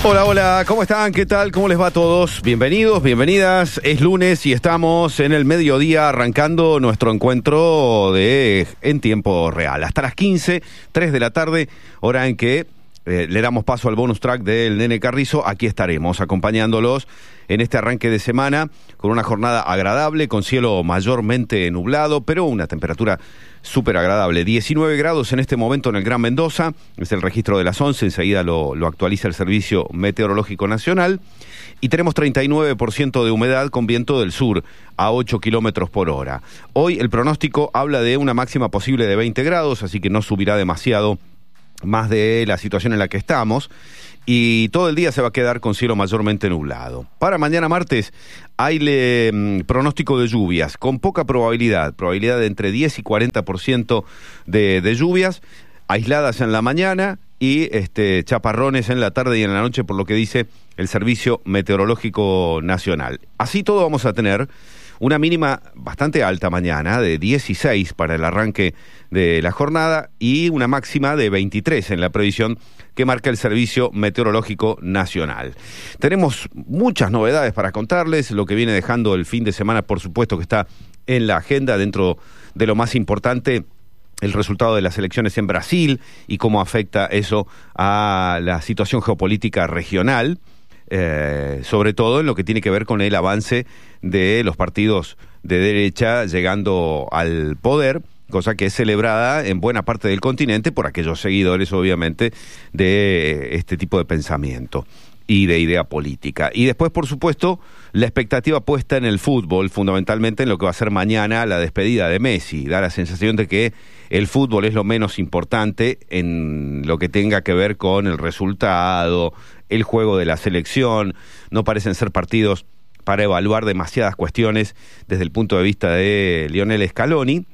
Hola, hola, ¿cómo están? ¿Qué tal? ¿Cómo les va a todos? Bienvenidos, bienvenidas. Es lunes y estamos en el mediodía arrancando nuestro encuentro en tiempo real. Hasta las 15, 3 de la tarde, hora en que le damos paso al bonus track del Nene Carrizo. Aquí estaremos acompañándolos en este arranque de semana con una jornada agradable, con cielo mayormente nublado, pero una temperatura súper agradable. 19 grados en este momento en el Gran Mendoza, es el registro de las 11, enseguida lo actualiza el Servicio Meteorológico Nacional, y tenemos 39% de humedad con viento del sur a 8 kilómetros por hora. Hoy el pronóstico habla de una máxima posible de 20 grados, así que no subirá demasiado más de la situación en la que estamos, y todo el día se va a quedar con cielo mayormente nublado. Para mañana martes hay pronóstico de lluvias con poca probabilidad de entre 10 y 40% de lluvias, aisladas en la mañana y chaparrones en la tarde y en la noche, por lo que dice el Servicio Meteorológico Nacional. Así todo vamos a tener una mínima bastante alta mañana, de 16 para el arranque de la jornada, y una máxima de 23 en la previsión que marca el Servicio Meteorológico Nacional. Tenemos muchas novedades para contarles, lo que viene dejando el fin de semana, por supuesto que está en la agenda. Dentro de lo más importante, el resultado de las elecciones en Brasil y cómo afecta eso a la situación geopolítica regional, sobre todo en lo que tiene que ver con el avance de los partidos de derecha llegando al poder, cosa que es celebrada en buena parte del continente por aquellos seguidores, obviamente, de este tipo de pensamiento y de idea política. Y después, por supuesto, la expectativa puesta en el fútbol, fundamentalmente en lo que va a ser mañana la despedida de Messi. Da la sensación de que el fútbol es lo menos importante en lo que tenga que ver con el resultado, el juego de la selección. No parecen ser partidos para evaluar demasiadas cuestiones desde el punto de vista de Lionel Scaloni,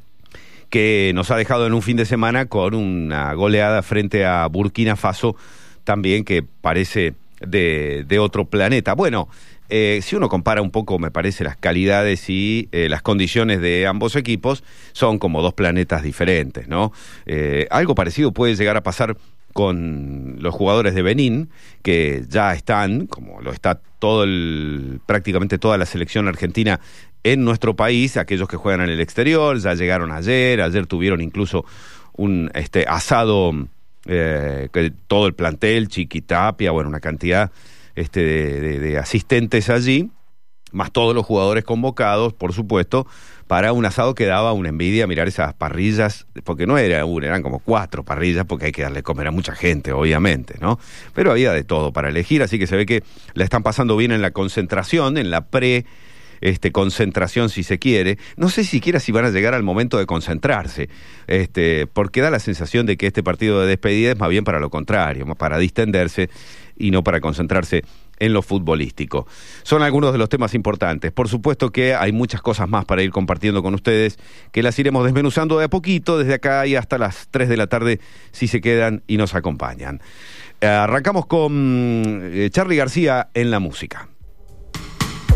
que nos ha dejado en un fin de semana con una goleada frente a Burkina Faso, también que parece de otro planeta. Bueno, si uno compara un poco, me parece, las calidades y las condiciones de ambos equipos, son como dos planetas diferentes, ¿no? Algo parecido puede llegar a pasar con los jugadores de Benín, que ya están, como lo está prácticamente toda la selección argentina en nuestro país, aquellos que juegan en el exterior, ya llegaron ayer tuvieron incluso un asado, que todo el plantel, Chiquitapia, bueno, una cantidad de asistentes allí, más todos los jugadores convocados, por supuesto, para un asado que daba una envidia mirar esas parrillas, porque no era una, eran como 4 parrillas, porque hay que darle comer a mucha gente, obviamente, ¿no? Pero había de todo para elegir, así que se ve que la están pasando bien en la concentración, en la concentración, si se quiere. No sé siquiera si van a llegar al momento de concentrarse, porque da la sensación de que este partido de despedida es más bien para lo contrario, más para distenderse y no para concentrarse en lo futbolístico. Son algunos de los temas importantes. Por supuesto que hay muchas cosas más para ir compartiendo con ustedes, que las iremos desmenuzando de a poquito, desde acá y hasta las 3 de la tarde, si se quedan y nos acompañan. Arrancamos con Charly García en la música.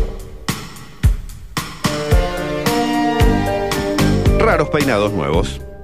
Raros peinados nuevos.